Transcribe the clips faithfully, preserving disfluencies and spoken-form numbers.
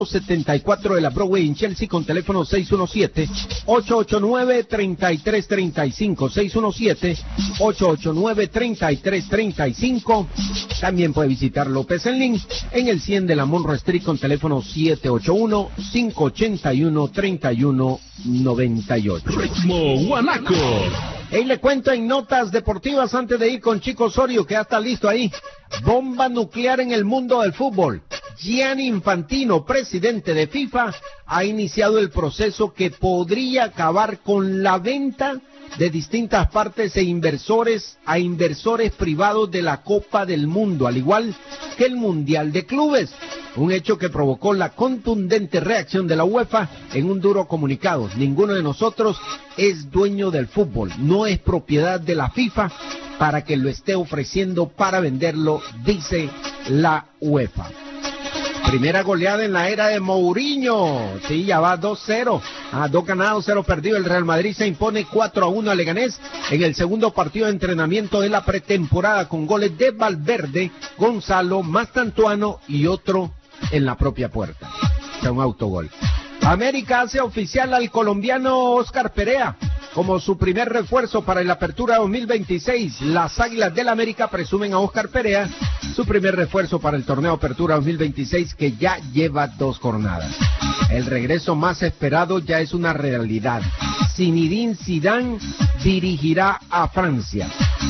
setenta y cuatro de la Broadway en Chelsea con teléfono seis uno siete, ocho ocho nueve, tres tres tres cinco, seis uno siete, ocho ocho nueve, tres tres tres cinco. También puede visitar López en Link en el cien de la Monroe Street con teléfono siete ocho uno, cinco ocho uno, tres uno nueve ocho. Ritmo Guanaco. Y le cuento en notas deportivas antes de ir con Chico Osorio, que ya está listo ahí. Bomba nuclear en el mundo del fútbol. Gianni Infantino, presidente de FIFA, ha iniciado el proceso que podría acabar con la venta de distintas partes e inversores a inversores privados de la Copa del Mundo, al igual que el Mundial de Clubes. Un hecho que provocó la contundente reacción de la UEFA en un duro comunicado. Ninguno de nosotros es dueño del fútbol, no es propiedad de la FIFA para que lo esté ofreciendo para venderlo, dice la UEFA. Primera goleada en la era de Mourinho. Sí, ya va dos cero. A dos ganados, cero perdido. El Real Madrid se impone cuatro a uno a Leganés en el segundo partido de entrenamiento de la pretemporada con goles de Valverde, Gonzalo, Mastantuano y otro en la propia puerta. O sea, un autogol. América hace oficial al colombiano Oscar Perea como su primer refuerzo para la apertura dos mil veintiséis. Las Águilas del América presumen a Oscar Perea su primer refuerzo para el torneo Apertura dos mil veintiséis, que ya lleva dos jornadas. El regreso más esperado ya es una realidad. Zinedine Zidane dirigirá a Francia.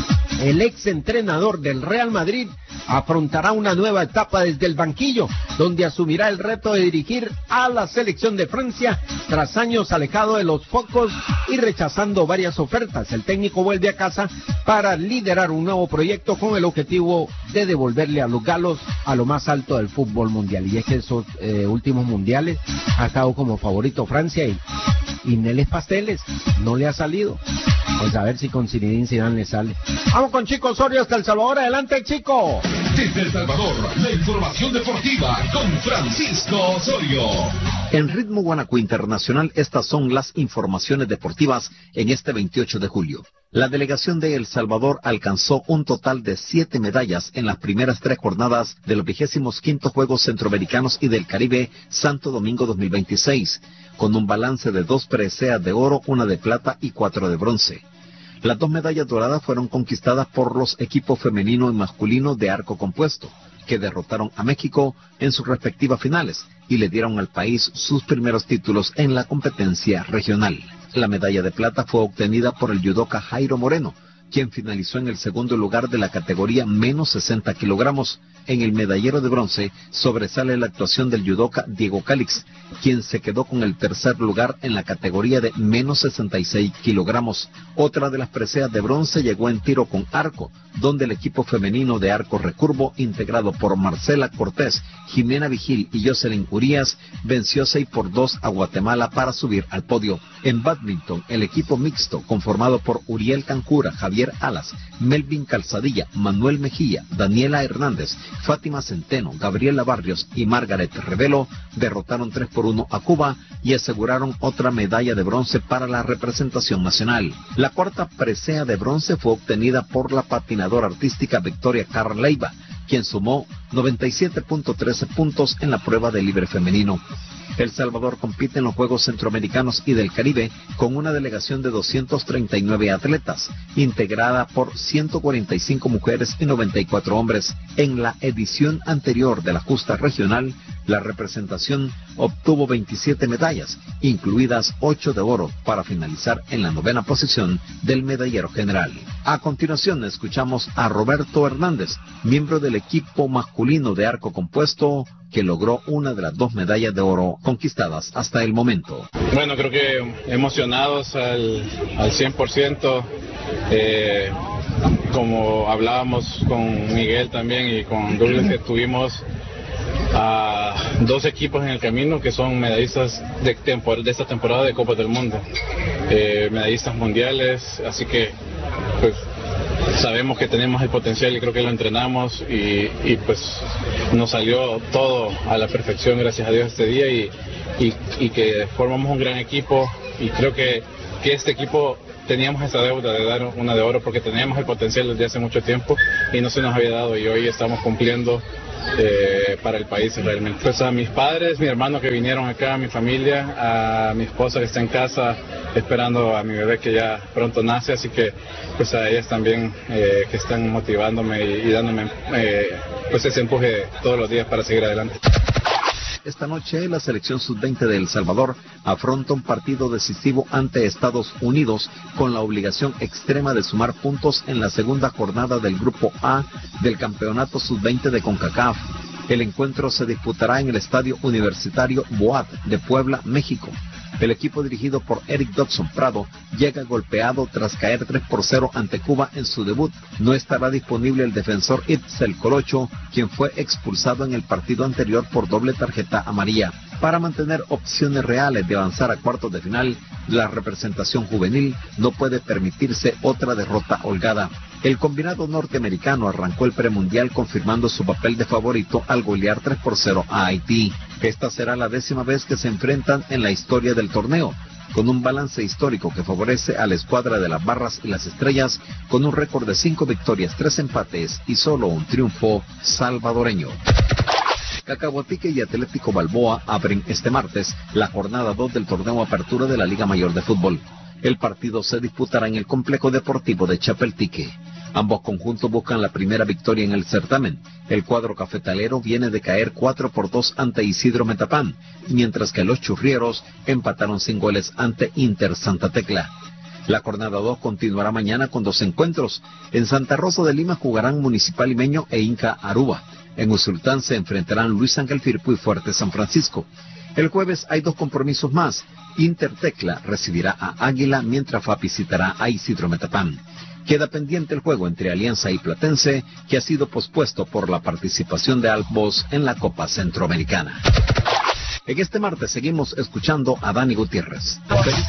El ex entrenador del Real Madrid afrontará una nueva etapa desde el banquillo, donde asumirá el reto de dirigir a la selección de Francia tras años alejado de los focos y rechazando varias ofertas. El técnico vuelve a casa para liderar un nuevo proyecto con el objetivo de devolverle a los galos a lo más alto del fútbol mundial. Y es que esos eh, últimos mundiales ha estado como favorito Francia y, y Neles Pasteles no le ha salido. Pues a ver si con Zinedine Zidane le sale. Vamos con Chico Osorio hasta El Salvador. Adelante, Chico. Desde El Salvador, la información deportiva con Francisco Osorio. En Ritmo Guanaco Internacional, estas son las informaciones deportivas en este veintiocho de julio. La delegación de El Salvador alcanzó un total de siete medallas en las primeras tres jornadas de los vigésimos quintos Juegos Centroamericanos y del Caribe Santo Domingo dos mil veintiséis, con un balance de dos preseas de oro, una de plata y cuatro de bronce. Las dos medallas doradas fueron conquistadas por los equipos femenino y masculino de arco compuesto, que derrotaron a México en sus respectivas finales y le dieron al país sus primeros títulos en la competencia regional. La medalla de plata fue obtenida por el judoka Jairo Moreno, quien finalizó en el segundo lugar de la categoría menos sesenta kilogramos. En el medallero de bronce sobresale la actuación del judoka Diego Calix, quien se quedó con el tercer lugar en la categoría de menos sesenta y seis kilogramos. Otra de las preseas de bronce llegó en tiro con arco, donde el equipo femenino de arco recurvo, integrado por Marcela Cortés, Jimena Vigil y Jocelyn Urías, venció seis por dos a Guatemala para subir al podio. En bádminton, el equipo mixto, conformado por Uriel Cancura, Javier Alas, Melvin Calzadilla, Manuel Mejía, Daniela Hernández, Fátima Centeno, Gabriela Barrios y Margaret Revelo, derrotaron tres por uno a Cuba y aseguraron otra medalla de bronce para la representación nacional. La cuarta presea de bronce fue obtenida por la patinadora artística Victoria Carr Leiva, quien sumó noventa y siete punto trece puntos en la prueba de libre femenino. El Salvador compite en los Juegos Centroamericanos y del Caribe con una delegación de doscientos treinta y nueve atletas, integrada por ciento cuarenta y cinco mujeres y noventa y cuatro hombres. En la edición anterior de la justa regional, la representación obtuvo veintisiete medallas, incluidas ocho de oro, para finalizar en la novena posición del medallero general. A continuación, escuchamos a Roberto Hernández, miembro del equipo masculino de arco compuesto, que logró una de las dos medallas de oro conquistadas hasta el momento. Bueno, creo que emocionados al, al cien por ciento, eh, como hablábamos con Miguel también y con Douglas, que tuvimos a dos equipos en el camino que son medallistas de, tempor de esta temporada de Copa del Mundo, eh, medallistas mundiales, así que pues sabemos que tenemos el potencial y creo que lo entrenamos y, y pues nos salió todo a la perfección, gracias a Dios, este día y, y, y que formamos un gran equipo y creo que, que este equipo teníamos esa deuda de dar una de oro porque teníamos el potencial desde hace mucho tiempo y no se nos había dado y hoy estamos cumpliendo eh, para el país realmente. Pues a mis padres, mi hermano que vinieron acá, a mi familia, a mi esposa que está en casa esperando a mi bebé que ya pronto nace, así que pues a ellas también eh, que están motivándome y, y dándome eh, pues ese empuje todos los días para seguir adelante. Esta noche la selección sub veinte de El Salvador afronta un partido decisivo ante Estados Unidos con la obligación extrema de sumar puntos en la segunda jornada del Grupo A del Campeonato sub veinte de CONCACAF. El encuentro se disputará en el Estadio Universitario Boat de Puebla, México. El equipo dirigido por Eric Dodson Prado llega golpeado tras caer tres por cero ante Cuba en su debut. No estará disponible el defensor Itzel Colocho, quien fue expulsado en el partido anterior por doble tarjeta amarilla. Para mantener opciones reales de avanzar a cuartos de final, la representación juvenil no puede permitirse otra derrota holgada. El combinado norteamericano arrancó el premundial confirmando su papel de favorito al golear tres por cero a Haití. Esta será la décima vez que se enfrentan en la historia del torneo, con un balance histórico que favorece a la escuadra de las Barras y las Estrellas, con un récord de cinco victorias, tres empates y solo un triunfo salvadoreño. Cacahuatique y Atlético Balboa abren este martes la jornada dos del torneo Apertura de la Liga Mayor de Fútbol. El partido se disputará en el complejo deportivo de Chapeltique. Ambos conjuntos buscan la primera victoria en el certamen. El cuadro cafetalero viene de caer cuatro por dos ante Isidro Metapán, mientras que los churrieros empataron sin goles ante Inter Santa Tecla. La jornada dos continuará mañana con dos encuentros. En Santa Rosa de Lima jugarán Municipal Limeño e Inca Aruba. En Usulután se enfrentarán Luis Ángel Firpo y Fuerte San Francisco. El jueves hay dos compromisos más. Inter Tecla recibirá a Águila, mientras F A P visitará a Isidro Metapán. Queda pendiente el juego entre Alianza y Platense, que ha sido pospuesto por la participación de Albos en la Copa Centroamericana. En este martes seguimos escuchando a Dani Gutiérrez.